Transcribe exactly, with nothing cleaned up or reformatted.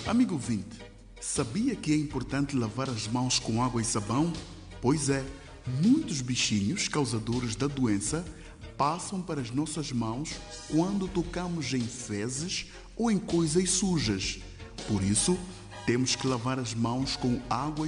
Amigo ouvinte, sabia que é importante lavar as mãos com água e sabão? Pois é, muitos bichinhos causadores da doença passam para as nossas mãos quando tocamos em fezes ou em coisas sujas. Por isso, temos que lavar as mãos com água